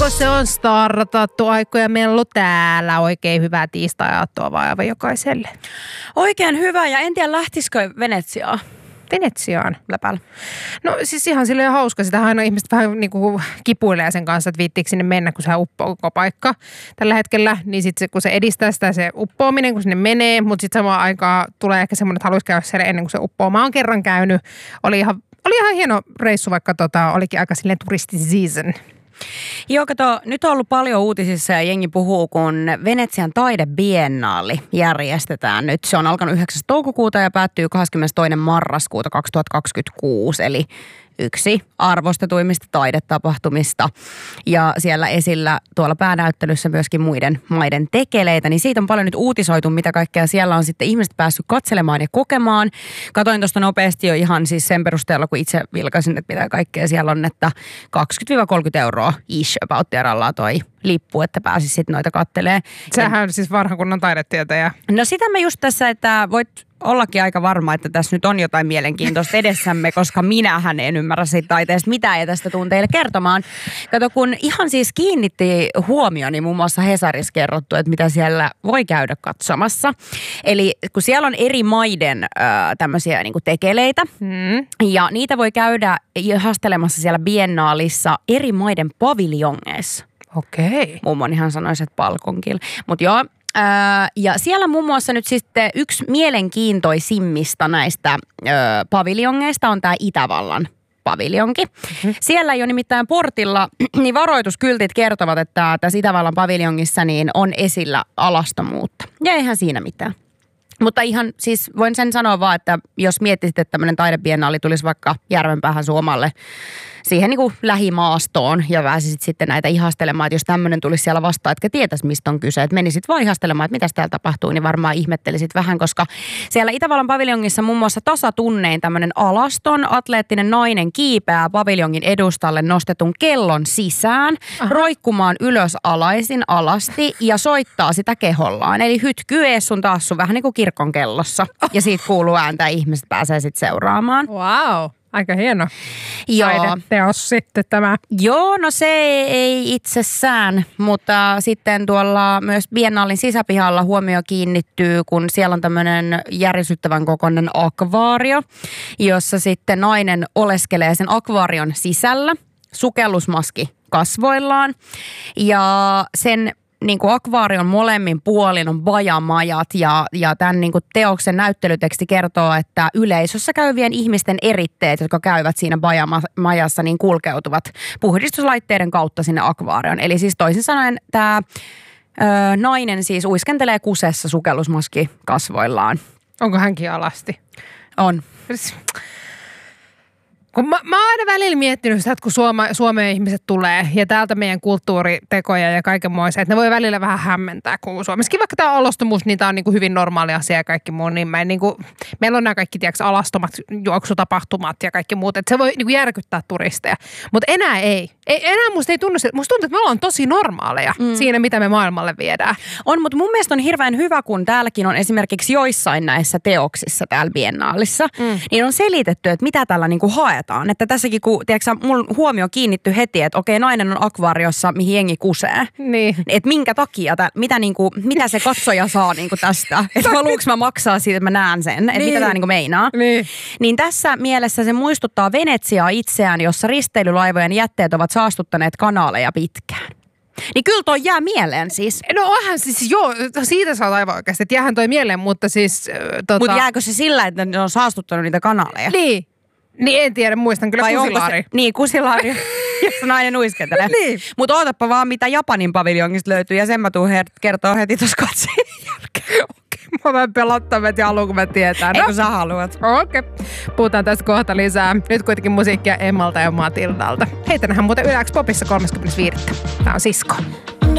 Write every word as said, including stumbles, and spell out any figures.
Mikko, se on startattu aikoja mellu täällä. Oikein hyvää tiistai-aattoa vaan jokaiselle. Oikein hyvä, ja en tiedä lähtisikö Venetsiaan. Venetsiaan? Läpällä. No siis ihan silleen hauska. Sitähän aina ihmiset vähän niin kuin kipuilee sen kanssa, että viittiikö sinne mennä, kun se uppoo koko paikka tällä hetkellä. Niin sitten kun se edistää sitä se uppoaminen, kun sinne menee, mutta sitten samaan aikaan tulee ehkä semmoinen, että haluaisi käydä siellä ennen kuin se uppoo. Mä oon kerran käynyt. Oli ihan, oli ihan hieno reissu, vaikka tota, olikin aika silleen turistiseason. Joo, kato, nyt on ollut paljon uutisissa ja jengi puhuu, kun Venetsian taidebiennaali järjestetään nyt. Se on alkanut yhdeksäs toukokuuta ja päättyy kahdeskymmenestoinen marraskuuta kaksituhattakaksikymmentäkuusi, eli yksi arvostetuimmista taidetapahtumista. Ja siellä esillä tuolla päänäyttelyssä myöskin muiden maiden tekeleitä, niin siitä on paljon nyt uutisoitu, mitä kaikkea siellä on sitten ihmiset päässyt katselemaan ja kokemaan. Katoin tuosta nopeasti jo ihan siis sen perusteella, kun itse vilkaisin, että mitä kaikkea siellä on, että kaksikymmentä kolmekymmentä euroa ish about tierallaan toi lippu, että pääsis sitten noita kattelee. Sehän on siis vanhan kunnon taidetietäjä. No sitä mä just tässä, että voit ollakin aika varma, että tässä nyt on jotain mielenkiintoista edessämme, koska minähän en ymmärrä siitä taiteesta mitään ja tästä tuun teille kertomaan. Kato, kun ihan siis kiinnitti huomioni muun muassa Hesarissa kerrottu, että mitä siellä voi käydä katsomassa. Eli kun siellä on eri maiden äh, tämmöisiä niin kuin tekeleitä mm. ja niitä voi käydä hastelemassa siellä biennaalissa eri maiden paviljongeissa. Okei. Mummon ihan sanoisi, että palkonkilla. Mutta joo. Öö, ja siellä muun muassa nyt sitten yksi mielenkiintoisimmista näistä öö, paviljongeista on tämä Itävallan paviljonki. Mm-hmm. Siellä jo nimittäin portilla niin varoituskyltit kertovat, että tässä Itävallan paviljongissa niin on esillä alastomuutta. Ja eihän siinä mitään. Mutta ihan siis voin sen sanoa vaan, että jos miettisit, että tämmöinen taidebiennaali tulisi vaikka Järvenpäähän Suomalle siihen niin kuin lähimaastoon ja pääsisit sitten näitä ihastelemaan, että jos tämmöinen tulisi siellä vastaan, etkä tietäisi mistä on kyse, että menisit vaan ihastelemaan, että mitä täällä tapahtuu, niin varmaan ihmettelisit vähän, koska siellä Itävallan paviljongissa muun muassa tasatunnein tämmöinen alaston atleettinen nainen kiipeää paviljongin edustalle nostetun kellon sisään, aha, roikkumaan ylös alaisin alasti ja soittaa sitä kehollaan. Eli hytkyy ees sun taas sun vähän niin kuin kirkon kellossa ja siitä kuuluu ääntä ja ihmiset pääsee sitten seuraamaan. Wow. Aika hieno Joo. taideteos sitten tämä. Joo, no se ei itsessään, mutta sitten tuolla myös biennaalin sisäpihalla huomio kiinnittyy, kun siellä on tämmöinen järisyttävän kokoinen akvaario, jossa sitten nainen oleskelee sen akvaarion sisällä, sukellusmaski kasvoillaan ja sen niin kuin akvaarion molemmin puolin on bajamajat ja, ja tämän niin kuin teoksen näyttelyteksti kertoo, että yleisössä käyvien ihmisten eritteet, jotka käyvät siinä bajamajassa, niin kulkeutuvat puhdistuslaitteiden kautta sinne akvaarioon. Eli siis toisin sanoen tämä ö, nainen siis uiskentelee kusessa sukellusmaski kasvoillaan. Onko hänkin alasti? On. Kun mä, mä oon aina välillä miettinyt sitä, että kun Suoma, Suomeen ihmiset tulee ja täältä meidän kulttuuritekoja ja kaikenmoisia, että ne voi välillä vähän hämmentää, kun Suomessakin vaikka tämä alastomuus, niin tämä on niin kuin hyvin normaali asia ja kaikki muu, niin, mä en, niin kuin, meillä on nämä kaikki tiiäks, alastomat juoksutapahtumat ja kaikki muut, että se voi niin kuin järkyttää turisteja, mutta enää ei. ei. Enää musta ei tunnu, musta tuntuu, että me ollaan tosi normaaleja mm. siinä, mitä me maailmalle viedään. On, mutta mun mielestä on hirveän hyvä, kun täälläkin on esimerkiksi joissain näissä teoksissa täällä biennaalissa, mm. niin on selitetty, että mitä tällä niin kuin haetaan. Että tässäkin, kun tiedätkö, mun huomio kiinnitty heti, että okei, nainen on akvaariossa, mihin jengi kusee. Niin. Että minkä takia, mitä, niinku, mitä se katsoja saa niinku tästä. Että haluanko mä maksaa siitä, että mä näen sen. Että niin. Mitä tämä niinku meinaa. Niin. Niin tässä mielessä se muistuttaa Venetsiaa itseään, jossa risteilylaivojen jätteet ovat saastuttaneet kanaaleja pitkään. Niin kyllä toi jää mieleen siis. No onhan siis, joo, siitä saa aivan oikeasti, että jäähän toi mieleen, mutta siis... Äh, tota... Mutta jääkö se sillä, että ne on saastuttanut niitä kanaleja? Niin. Niin en tiedä, muistan kyllä kusilaari. Se, niin, kusilaari, jossa nainen uiskentelee. Niin. Mutta ootapa vaan, mitä Japanin paviljongista löytyy, ja sen mä tuun her- kertoo heti tuossa katseen jälkeen. Okei, mä voin pelottaa, että mä haluan, kun mä tietää. Eikö sä haluat? Okei. Okay. Puhutaan tästä kohta lisää. Nyt kuitenkin musiikkia Emmalta ja Matildalta. Hei, tänähän muuten Yle X Popissa kolmaskymmenes viidettä Tää on Sisko.